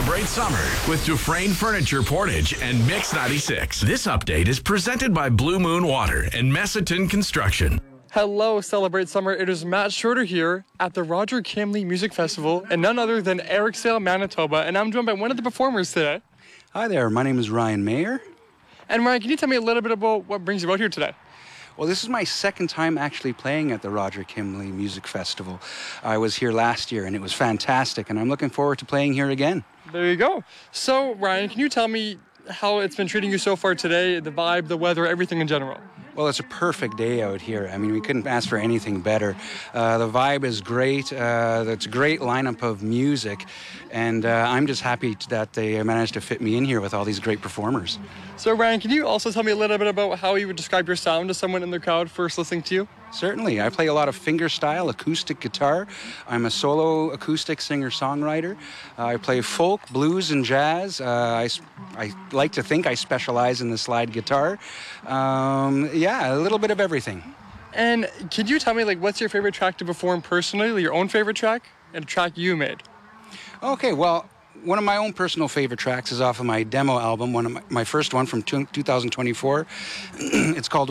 Celebrate summer with Dufresne Furniture Portage and Mix 96. This update is presented by Blue Moon Water and Messaton Construction. Hello, Celebrate Summer. It is Matt Schroeder here at the Roger Kimley Music Festival and none other than Eriksdale, Manitoba. And I'm joined by one of the performers today. Hi there, my name is Ryan Mayer. And Ryan, can you tell me a little bit about what brings you out here today? Well, this is my second time actually playing at the Roger Kimley Music Festival. I was here last year and it was fantastic, and I'm looking forward to playing here again. There you go. So, Ryan, can you tell me how it's been treating you so far today, the vibe, the weather, everything in general? Well, it's a perfect day out here. I mean, we couldn't ask for anything better. The vibe is great. It's a great lineup of music, and I'm just happy that they managed to fit me in here with all these great performers. So, Ryan, can you also tell me a little bit about how you would describe your sound to someone in the crowd first listening to you? Certainly. I play a lot of fingerstyle acoustic guitar. I'm a solo acoustic singer-songwriter. I play folk, blues, and jazz. I like to think I specialize in the slide guitar. Yeah, a little bit of everything. And could you tell me, what's your favorite track to perform personally, your own favorite track, and a track you made? Okay, well, one of my own personal favorite tracks is off of my demo album, my first one from 2024. It's called